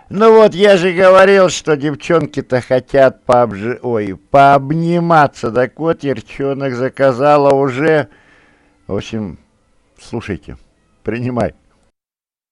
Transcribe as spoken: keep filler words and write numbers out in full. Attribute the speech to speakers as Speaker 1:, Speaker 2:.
Speaker 1: Ну вот, я же говорил, что девчонки-то хотят пообж... Ой, пообниматься. Так вот, Ерчонок заказала уже. В общем, слушайте, принимай.